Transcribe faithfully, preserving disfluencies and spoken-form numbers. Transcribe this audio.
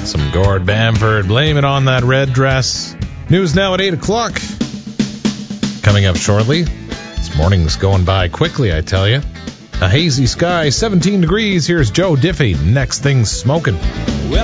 Some Gord Bamford, Blame It on That Red Dress. News now at eight o'clock. Coming up shortly. This morning's going by quickly, I tell you. A hazy sky, seventeen degrees. Here's Joe Diffie. Next Thing Smoking. Well,